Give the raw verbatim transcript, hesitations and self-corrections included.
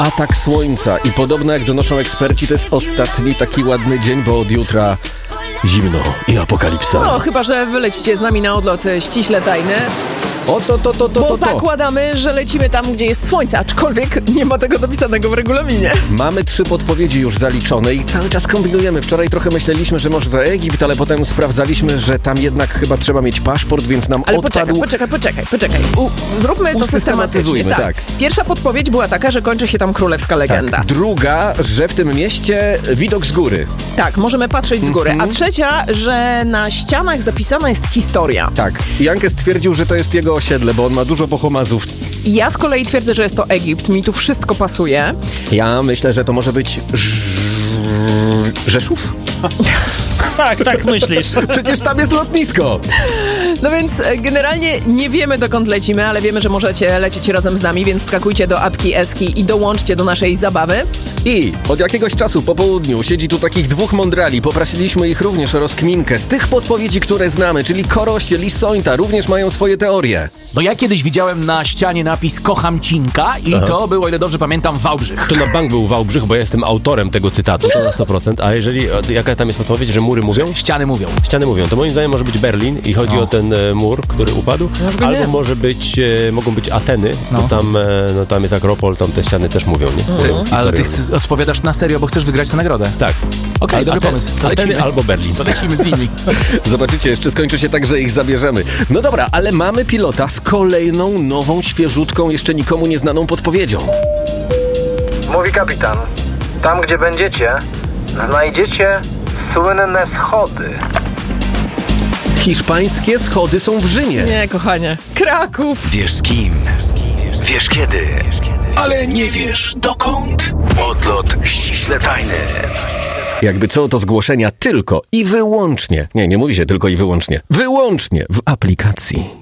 atak słońca i podobno jak donoszą eksperci, to jest ostatni taki ładny dzień, bo od jutra zimno i apokalipsa. No, chyba że wy lecicie z nami na odlot ściśle tajny. O, to, to, to, to, Bo to, to. zakładamy, że lecimy tam, gdzie jest słońce, aczkolwiek nie ma tego dopisanego w regulaminie. Mamy trzy podpowiedzi już zaliczone i cały czas kombinujemy. Wczoraj trochę myśleliśmy, że może to Egipt, ale potem sprawdzaliśmy, że tam jednak chyba trzeba mieć paszport, więc nam Ale odpadł... poczekaj, poczekaj, poczekaj, poczekaj. U, zróbmy to systematycznie. Tak. tak. Pierwsza podpowiedź była taka, że kończy się tam królewska legenda. Tak. Druga, że w tym mieście widok z góry. Tak, możemy patrzeć z góry. Mhm. A trzecia, że na ścianach zapisana jest historia. Tak. Jankę stwierdził, że to jest jego osiedle, bo on ma dużo pochomazów. Ja z kolei twierdzę, że jest to Egipt. Mi tu wszystko pasuje. Ja myślę, że to może być Ż... Rzeszów? Tak, tak myślisz. Przecież tam jest lotnisko. No więc e, generalnie nie wiemy, dokąd lecimy, ale wiemy, że możecie lecieć razem z nami, więc skakujcie do apki Eski i dołączcie do naszej zabawy. I od jakiegoś czasu po południu siedzi tu takich dwóch mądrali. Poprosiliśmy ich również o rozkminkę z tych podpowiedzi, które znamy, czyli Korościel i Sońta również mają swoje teorie. No ja kiedyś widziałem na ścianie napis Kocham Cinka i Aha. to było, o ile dobrze pamiętam, Wałbrzych. To na bank był Wałbrzych, bo ja jestem autorem tego cytatu, to na sto procent. A jeżeli, jaka tam jest podpowiedź, że mury mówią? Ściany mówią. Ściany mówią. To moim zdaniem może być Berlin i chodzi No. o ten e, mur, który upadł. Może Albo nie. może być, e, mogą być Ateny, No. bo tam, e, no, tam jest Akropol, tam te ściany też mówią, nie? Ty, Historię ale ty mówią. chcesz, odpowiadasz na serio, bo chcesz wygrać tę nagrodę. Tak. Okej, Ale dobry Aten- pomysł. To Ateny lecimy. albo Berlin. To lecimy z nimi. Zobaczycie, jeszcze skończy się tak, że ich zabierzemy. No dobra, ale mamy pilota z kolejną, nową, świeżutką, jeszcze nikomu nieznaną podpowiedzią. Mówi kapitan. Tam, gdzie będziecie, znajdziecie słynne schody. Hiszpańskie schody są w Rzymie. Nie, kochanie. Kraków. Wiesz z kim? Wiesz kiedy? Ale nie wiesz dokąd. Odlot ściśle tajny. Jakby co, to zgłoszenia tylko i wyłącznie, nie, nie mówi się tylko i wyłącznie, wyłącznie w aplikacji.